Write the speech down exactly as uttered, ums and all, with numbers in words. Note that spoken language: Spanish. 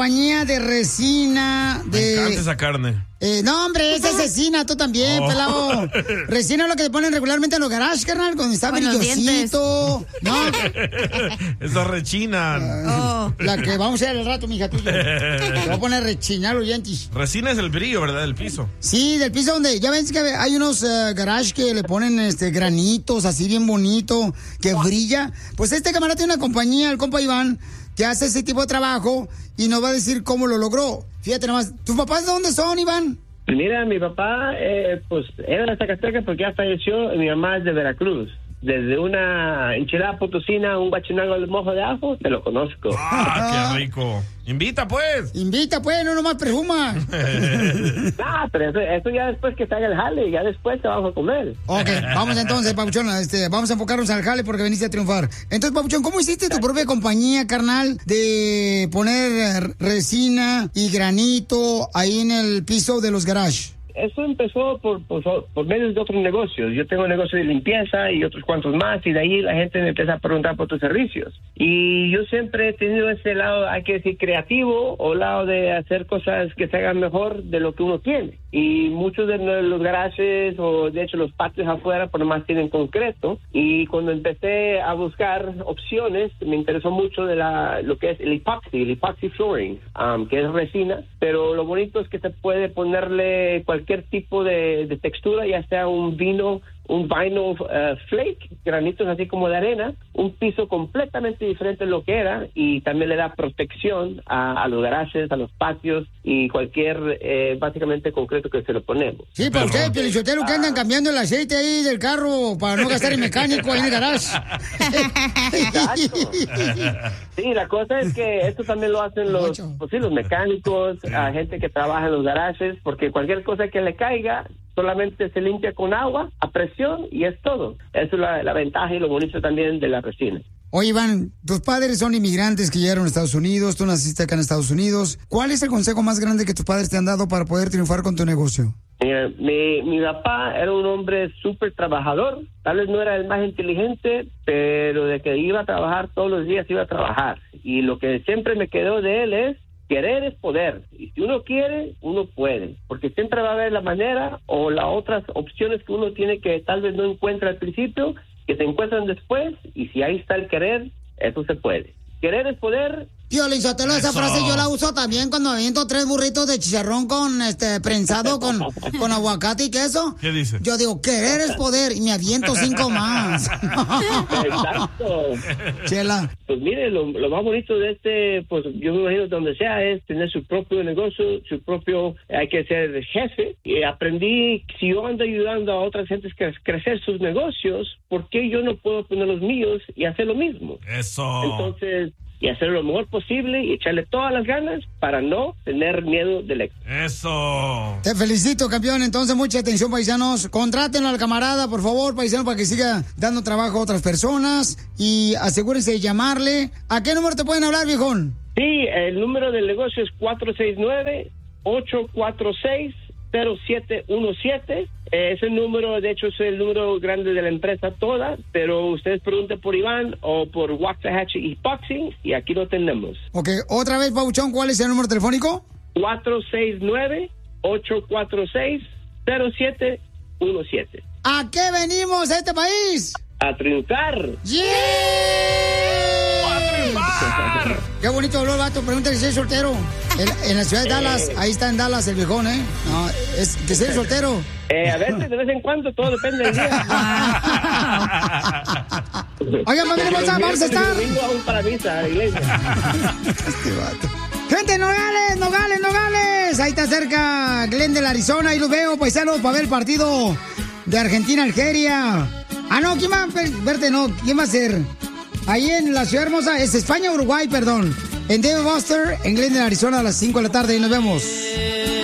compañía de resina. De... Me encanta esa carne. Eh, no, hombre, es asesina, tú también, oh. pelado. Resina es lo que te ponen regularmente en los garages, carnal, cuando está brillosito. No. Eso rechinan. Uh, oh. La que vamos a hacer al rato, mija, tuya. Te voy a poner a rechinar los dientes. Resina es el brillo, ¿verdad? Del piso. Sí, del piso donde, ya ven que hay unos uh, garages que le ponen este granitos así bien bonito, que brilla. Pues este camarada tiene una compañía, el compa Iván, que hace ese tipo de trabajo y nos va a decir cómo lo logró. Fíjate nomás, ¿tus papás de dónde son, Iván? Mira, mi papá, eh, pues, era de Zacatecas porque ya falleció, y mi mamá es de Veracruz. Desde una enchilada potosina, un guachinango al mojo de ajo, te lo conozco. ¡Ah, qué rico! ¡Invita, pues! ¡Invita, pues! ¡No nomás presuma! Ah, pero eso, eso ya después que salga el jale, ya después te vamos a comer. Ok, vamos entonces, Papuchón, este, vamos a enfocarnos al jale porque viniste a triunfar. Entonces, Papuchón, ¿cómo hiciste tu propia compañía, carnal, de poner resina y granito ahí en el piso de los garages? Eso empezó por, por, por medio de otros negocios. Yo tengo un negocio de limpieza y otros cuantos más, y de ahí la gente me empieza a preguntar por tus servicios. Y yo siempre he tenido ese lado, hay que decir, creativo, o lado de hacer cosas que se hagan mejor de lo que uno tiene. Y muchos de los garajes, o de hecho los patios afuera, por lo más tienen concreto. Y cuando empecé a buscar opciones, me interesó mucho de la lo que es el epoxy, el epoxy flooring, um, que es resina. Pero lo bonito es que se puede ponerle cualquier cualquier tipo de, de textura, ya sea un vino, un vinyl uh, flake, granitos así como de arena, un piso completamente diferente de lo que era, y también le da protección a, a los garajes, a los patios y cualquier eh, básicamente concreto que se lo ponemos. Sí, para ustedes, Pielichotelo, que andan cambiando el aceite ahí del carro para no gastar el mecánico ahí en el garage. Exacto. Sí, la cosa es que esto también lo hacen los, pues sí, los mecánicos, a gente que trabaja en los garajes, porque cualquier cosa que le caiga solamente se limpia con agua a presión y es todo. Eso es la, la ventaja y lo bonito también de la resina. Oye, Iván, tus padres son inmigrantes que llegaron a Estados Unidos, tú naciste acá en Estados Unidos. ¿Cuál es el consejo más grande que tus padres te han dado para poder triunfar con tu negocio? Mira, mi, mi papá era un hombre súper trabajador, tal vez no era el más inteligente, pero de que iba a trabajar todos los días iba a trabajar. Y lo que siempre me quedó de él es: querer es poder, y si uno quiere, uno puede, porque siempre va a haber la manera o las otras opciones que uno tiene que tal vez no encuentra al principio, que se encuentran después, y si ahí está el querer, eso se puede. Querer es poder. Piolichotelo, esa frase yo la uso también cuando aviento tres burritos de chicharrón con este prensado con, con aguacate y queso. ¿Qué dice? Yo digo, querer es poder, y me aviento cinco más. Exacto. Chela. Pues mire, lo, lo más bonito de este, pues yo me imagino donde sea, es tener su propio negocio, su propio, hay que ser jefe. Y aprendí, si yo ando ayudando a otras gentes a crecer sus negocios, ¿por qué yo no puedo poner los míos y hacer lo mismo? Eso. Entonces, y hacer lo mejor posible y echarle todas las ganas para no tener miedo del éxito. Eso. Te felicito, campeón. Entonces, mucha atención, paisanos. Contrátenlo al camarada, por favor, paisano, para que siga dando trabajo a otras personas. Y asegúrense de llamarle. ¿A qué número te pueden hablar, viejón? Sí, el número del negocio es cuatro seis nueve, ocho cuatro seis, cero siete uno siete. Ese número, de hecho, es el número grande de la empresa toda, pero ustedes pregunten por Iván o por Waxahachie Epoxy y aquí lo tenemos. Ok, otra vez, Pauchón, ¿cuál es el número telefónico? cuatro seis nueve, ocho cuatro seis, cero siete uno siete. ¿A qué venimos a este país? A triunfar. ¡Yeah! ¡A triunfar! Qué bonito habló el vato, pregúntale si es soltero. En, en la ciudad de Dallas, eh. ahí está en Dallas el viejón, ¿eh? No, es que sea soltero. Eh, a veces, de vez en cuando, todo depende del día. Oigan, familia, vamos a, vamos a estar. Aún para misa, a la iglesia. Este vato. Gente, Nogales, Nogales, Nogales. Ahí está cerca Glendale, Arizona. Ahí los veo, paisanos, para ver el partido de Argentina-Algeria. Ah, no, ¿quién va a verte? No, ¿quién va a ser? Ahí en la ciudad hermosa, es España-Uruguay, perdón. En Dave Buster, en Glendale, Arizona, a las cinco de la tarde. Y nos vemos.